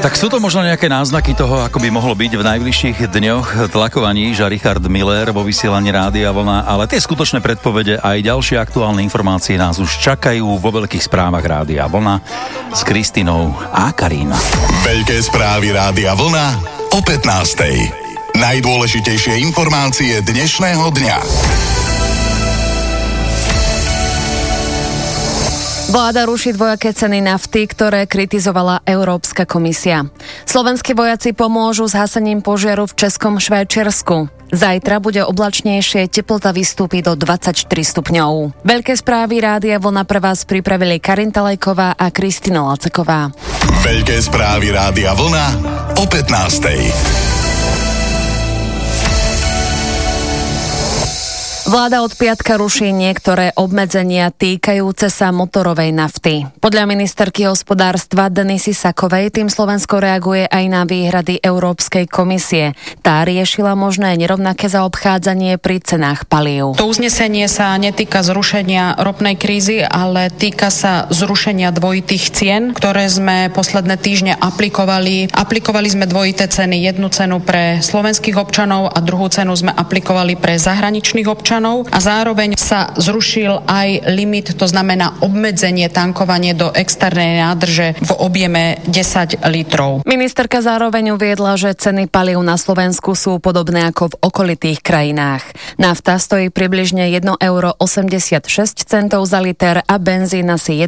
Tak sú to možno nejaké náznaky toho, ako by mohlo byť v najbližších dňoch tlakovaní, že Richard Miller vo vysielaní Rádia Vlna, ale tie skutočné predpovede aj ďalšie aktuálne informácie nás už čakajú vo veľkých správach Rádia Vlna s Kristinou a Karína. Veľké správy Rádia Vlna o 15:00. Najdôležitejšie informácie dnešného dňa. Vláda ruší dvojaké ceny nafty, ktoré kritizovala Európska komisia. Slovenskí vojaci pomôžu s hasením požiaru v Českom Švajčiarsku. Zajtra bude oblačnejšie, teplota vystúpi do 24 stupňov. Veľké správy Rádia Vlna pre vás pripravili Karin Talajková a Kristina Laceková. Veľké správy Rádia Vlna o 15:00. Vláda od piatka ruší niektoré obmedzenia týkajúce sa motorovej nafty. Podľa ministerky hospodárstva Denisy Sakovej tým Slovensko reaguje aj na výhrady Európskej komisie. Tá riešila možné nerovnaké zaobchádzanie pri cenách palív. To uznesenie sa netýka zrušenia ropnej krízy, ale týka sa zrušenia dvojitých cien, ktoré sme posledné týždne aplikovali. Aplikovali sme dvojité ceny, jednu cenu pre slovenských občanov a druhú cenu sme aplikovali pre zahraničných občanov. A zároveň sa zrušil aj limit, to znamená obmedzenie tankovanie do externej nádrže v objeme 10 litrov. Ministerka zároveň uviedla, že ceny palív na Slovensku sú podobné ako v okolitých krajinách. Nafta stojí približne 1,86 € za liter a benzín asi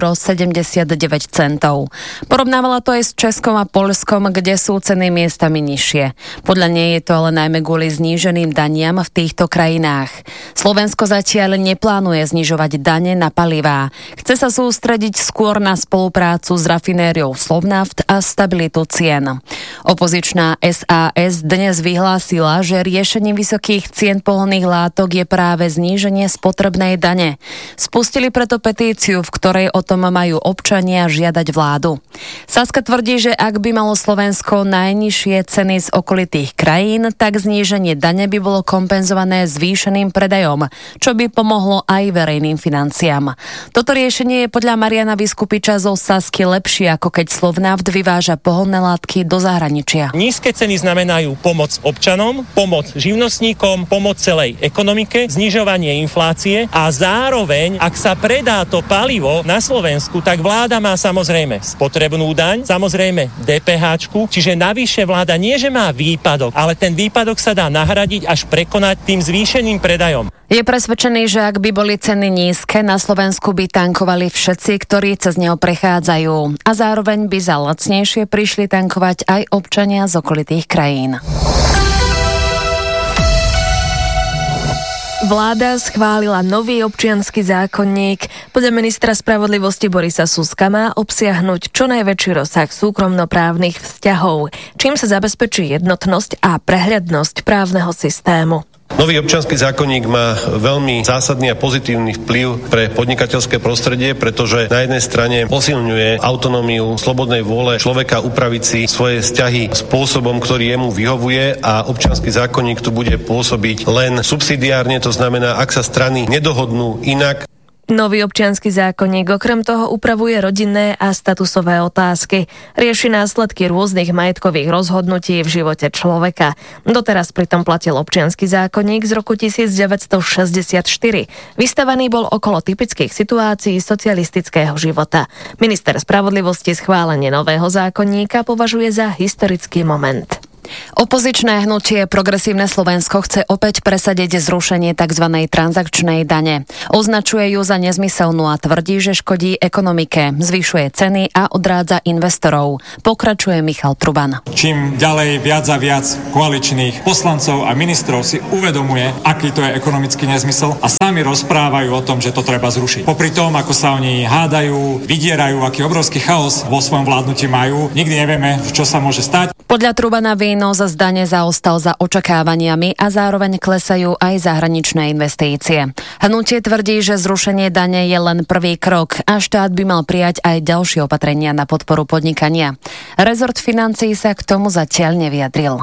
1,79 €. Porovnávala to aj s Českom a Poľskom, kde sú ceny miestami nižšie. Podľa nej je to ale najmä kvôli zníženým daniam v týchto krajinách. Slovensko zatiaľ neplánuje znižovať dane na palivá. Chce sa sústrediť skôr na spoluprácu s rafinériou Slovnaft a stabilitu cien. Opozičná SAS dnes vyhlásila, že riešením vysokých cien pohonných látok je práve zníženie spotrebnej dane. Spustili preto petíciu, v ktorej o tom majú občania žiadať vládu. Saska tvrdí, že ak by malo Slovensko najnižšie ceny z okolitých krajín, tak zníženie dane by bolo kompenzované zvýšeným predajom, čo by pomohlo aj verejným financiám. Toto riešenie je podľa Mariana Vyskupiča zo Sasky lepšie, ako keď Slovnaft vyváža pohonné látky do zahraničia. Nízke ceny znamenajú pomoc občanom, pomoc živnostníkom, pomoc celej ekonomike, znižovanie inflácie a zároveň, ak sa predá to palivo na Slovensku, tak vláda má samozrejme spotrebnú daň, samozrejme DPH-čku, čiže navyše vláda nie, že má výpadok, ale ten výpadok sa dá nahradiť až prekonať tým zvýšeným predajom. Je presvedčený, že ak by boli ceny nízke, na Slovensku by tankovali všetci, ktorí cez neho prechádzajú. A zároveň by za lacnejšie prišli tankovať aj občania z okolitých krajín. Vláda schválila nový občiansky zákonník. Podľa ministra spravodlivosti Borisa Suska má obsiahnuť čo najväčší rozsah súkromnoprávnych vzťahov, čím sa zabezpečí jednotnosť a prehľadnosť právneho systému. Nový občiansky zákonník má veľmi zásadný a pozitívny vplyv pre podnikateľské prostredie, pretože na jednej strane posilňuje autonómiu slobodnej vôle človeka upraviť si svoje vzťahy spôsobom, ktorý jemu vyhovuje, a občiansky zákonník tu bude pôsobiť len subsidiárne, to znamená, ak sa strany nedohodnú inak. Nový občiansky zákonník okrem toho upravuje rodinné a statusové otázky. Rieši následky rôznych majetkových rozhodnutí v živote človeka. Doteraz pritom platil občiansky zákonník z roku 1964. Vystavaný bol okolo typických situácií socialistického života. Minister spravodlivosti schválenie nového zákonníka považuje za historický moment. Opozičné hnutie Progresívne Slovensko chce opäť presadiť zrušenie tzv. Transakčnej dane. Označuje ju za nezmyselnú a tvrdí, že škodí ekonomike, zvyšuje ceny a odrádza investorov. Pokračuje Michal Truban. Čím ďalej viac a viac koaličných poslancov a ministrov si uvedomuje, aký to je ekonomický nezmysel, a sami rozprávajú o tom, že to treba zrušiť. Popri tom, ako sa oni hádajú, vydierajú, aký obrovský chaos vo svojom vládnutí majú, nikdy nevieme, čo sa môže stať. Podľa Trubana výnos z dane zaostal za očakávaniami a zároveň klesajú aj zahraničné investície. Hnutie tvrdí, že zrušenie dane je len prvý krok a štát by mal prijať aj ďalšie opatrenia na podporu podnikania. Rezort financií sa k tomu zatiaľ nevyjadril.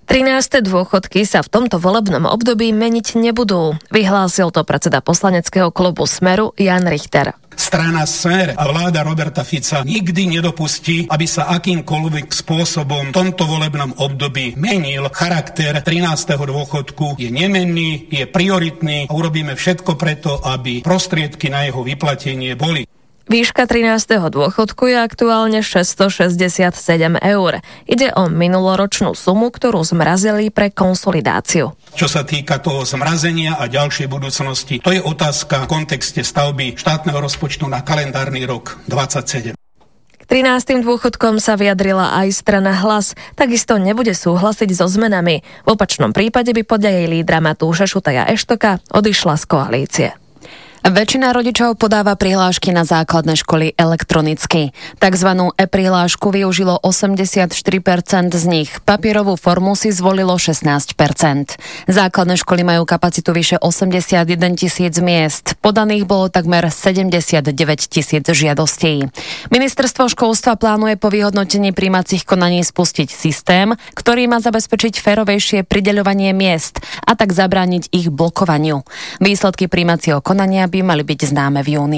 13. dôchodky sa v tomto volebnom období meniť nebudú. Vyhlásil to predseda poslaneckého klubu Smeru Jan Richter. Strana Smer a vláda Roberta Fica nikdy nedopustí, aby sa akýmkoľvek spôsobom v tomto volebnom období menil charakter 13. dôchodku. Je nemenný, je prioritný a urobíme všetko preto, aby prostriedky na jeho vyplatenie boli. Výška 13. dôchodku je aktuálne 667 eur. Ide o minuloročnú sumu, ktorú zmrazili pre konsolidáciu. Čo sa týka toho zmrazenia a ďalšej budúcnosti, to je otázka v kontexte stavby štátneho rozpočtu na kalendárny rok 27. K 13. dôchodkom sa vyjadrila aj strana Hlas. Takisto nebude súhlasiť so zmenami. V opačnom prípade by podľa jej lídra Matúša Šutaja Eštoka odišla z koalície. Väčšina rodičov podáva prihlášky na základné školy elektronicky. Takzvanú e-prihlášku využilo 84% z nich. Papierovú formu si zvolilo 16%. Základné školy majú kapacitu vyše 81 000 miest. Podaných bolo takmer 79 000 žiadostí. Ministerstvo školstva plánuje po vyhodnotení prijímacích konaní spustiť systém, ktorý má zabezpečiť férovejšie prideľovanie miest a tak zabrániť ich blokovaniu. Výsledky prijímacieho konania by mali byť známe v júni.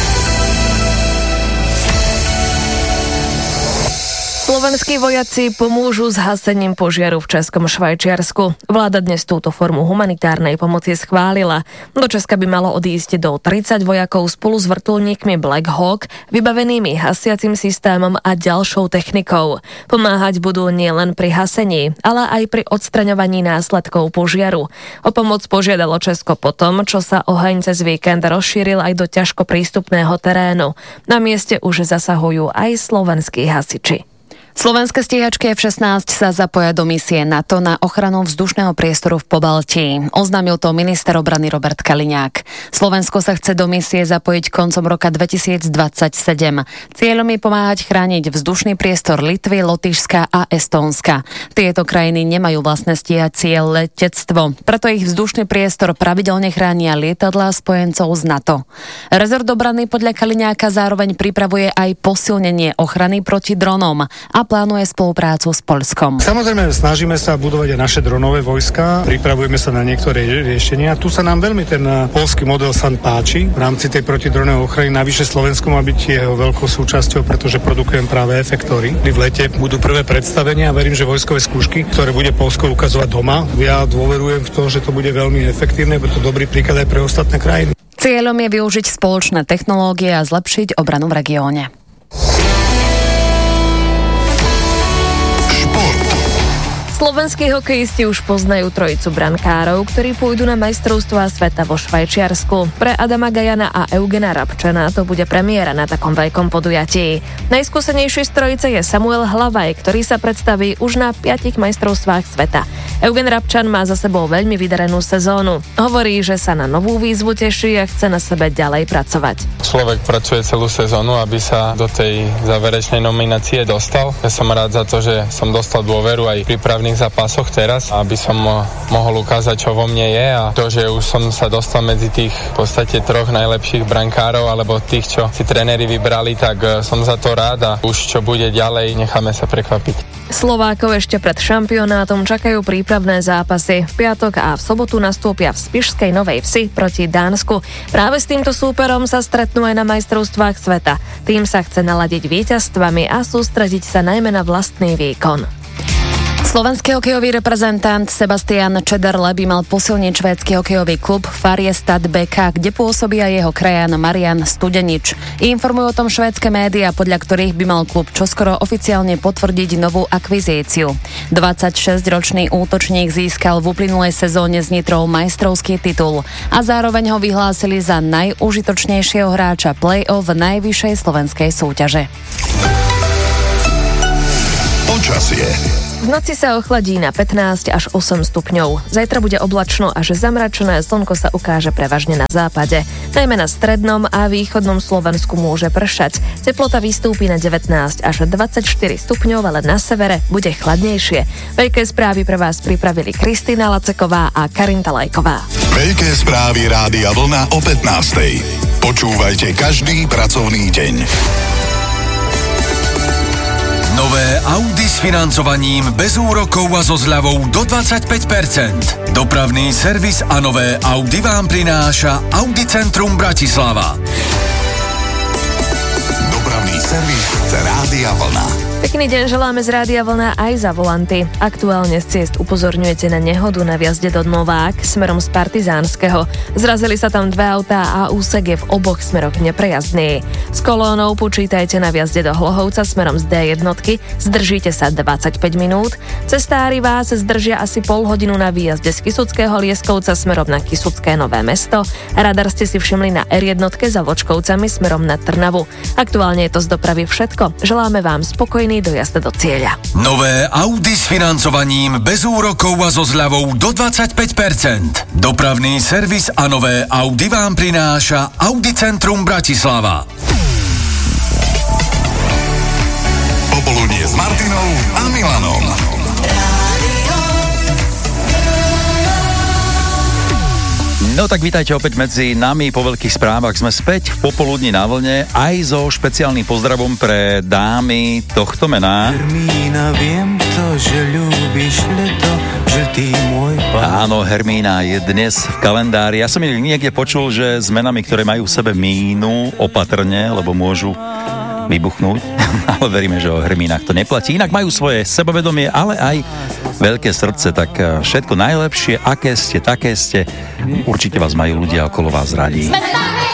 Slovenskí vojaci pomôžu s hasením požiaru v Českom Švajčiarsku. Vláda dnes túto formu humanitárnej pomoci schválila. Do Česka by malo odísť do 30 vojakov spolu s vrtuľníkmi Black Hawk, vybavenými hasiacim systémom a ďalšou technikou. Pomáhať budú nielen pri hasení, ale aj pri odstraňovaní následkov požiaru. O pomoc požiadalo Česko potom, čo sa oheň cez víkend rozšíril aj do ťažko prístupného terénu. Na mieste už zasahujú aj slovenskí hasiči. Slovenské stíhačky F-16 sa zapoja do misie NATO na ochranu vzdušného priestoru v Pobaltí. Oznámil to minister obrany Robert Kaliňák. Slovensko sa chce do misie zapojiť koncom roka 2027. Cieľom je pomáhať chrániť vzdušný priestor Litvy, Lotyšska a Estónska. Tieto krajiny nemajú vlastné stíhacie letectvo, preto ich vzdušný priestor pravidelne chránia lietadlá spojencov z NATO. Rezort obrany podľa Kaliňáka zároveň pripravuje aj posilnenie ochrany proti dronom a plánuje spoluprácu s Poľskom. Samozrejme, snažíme sa budovať aj naše dronové vojska, pripravujeme sa na niektoré riešenia. Tu sa nám veľmi ten poľský model sa páči v rámci tej protidronovej ochrany. Navyše Slovensku má byť jeho veľkou súčasťou, pretože produkujem práve efektory. V lete budú prvé predstavenia a verím, že vojskové skúšky, ktoré bude Poľsko ukazovať doma. Ja dôverujem v to, že to bude veľmi efektívne, bude to dobrý príklad aj pre ostatné krajiny. Cieľom je využiť spoločné technológie a zlepšiť obranu v regióne. Slovenskí hokejisti už poznajú trojicu brankárov, ktorí pôjdu na majstrovstvá sveta vo Švajčiarsku. Pre Adama Gajana a Eugena Rabčana to bude premiéra na takom veľkom podujatí. Najskúsenejší z trojice je Samuel Hlavaj, ktorý sa predstaví už na 5 majstrovstvách sveta. Eugen Rabčan má za sebou veľmi vydarenú sezónu. Hovorí, že sa na novú výzvu teší a chce na sebe ďalej pracovať. Človek pracuje celú sezónu, aby sa do tej záverečnej nominácie dostal. Ja som rád za to, že som dostal dôveru aj prípravný zápasoch teraz, aby som mohol ukázať, čo vo mne je, a to, že už som sa dostal medzi tých v podstate 3 najlepších brankárov alebo tých, čo si tréneri vybrali, tak som za to rád a už čo bude ďalej, necháme sa prekvapiť. Slovákov ešte pred šampionátom čakajú prípravné zápasy. V piatok a v sobotu nastúpia v Spišskej Novej Vsi proti Dánsku. Práve s týmto súperom sa stretnú aj na majstrovstvách sveta. Tým sa chce naladiť víťazstvami a sústrediť sa najmä na vlastný výkon. Slovenský hokejový reprezentant Sebastian Čederle by mal posilniť švédsky hokejový klub Färjestad BK, kde pôsobí aj jeho krajan Marian Studenič. Informujú o tom švédske médiá, podľa ktorých by mal klub čoskoro oficiálne potvrdiť novú akvizíciu. 26-ročný útočník získal v uplynulej sezóne s Nitrou majstrovský titul a zároveň ho vyhlásili za najúžitočnejšieho hráča play-off najvyššej slovenskej súťaže. Počasie. V noci sa ochladí na 15 až 8 stupňov. Zajtra bude oblačno až zamračené, slnko sa ukáže prevažne na západe. Najmä na strednom a východnom Slovensku môže pršať. Teplota vystúpi na 19 až 24 stupňov, ale na severe bude chladnejšie. Veľké správy pre vás pripravili Kristýna Laceková a Karinta Lajková. Veľké správy Rádia Vlna o 15:00. Počúvajte každý pracovný deň. Nové Audi s financovaním bez úrokov a so zľavou do 25%. Dopravný servis a nové Audi vám prináša Audi Centrum Bratislava. Dopravný servis Rádia Vlna. Pekný deň želáme z Rádia Vlna aj za volanty. Aktuálne z ciest upozorňujete na nehodu na vjazde do Novák smerom z Partizánskeho. Zrazili sa tam dve autá a úsek je v oboch smeroch neprejazdný. S kolónou počítajte na vjazde do Hlohovca smerom z D1, zdržíte sa 25 minút. Cestári vás zdržia asi pol hodinu na výjazde z Kysuckého Lieskovca smerom na Kysucké Nové Mesto. Radar ste si všimli na R1 za Vočkovcami smerom na Trnavu. Aktuálne je to z dopravy všetko. Želáme vám spokojný dojazd do cieľa. Nové Audi s financovaním bez úrokov a so zľavou do 25%. Dopravný servis a nové Audi vám prináša Audi Centrum Bratislava. Popoludnie s Martinou a Milanom. No tak vítajte opäť medzi nami, po veľkých správach sme späť v popoludní na vlne, aj so špeciálnym pozdravom pre dámy tohto mená. Hermína, viem to, že ľúbiš leto, že ty môj pán. Áno, Hermína je dnes v kalendári. Ja som niekde počul, že s menami, ktoré majú v sebe mínu, opatrne, lebo môžu vybuchnúť, ale veríme, že o Hermínach to neplatí. Inak majú svoje sebavedomie, ale aj veľké srdce, tak všetko najlepšie, aké ste, také ste. Určite vás majú ľudia okolo vás radi.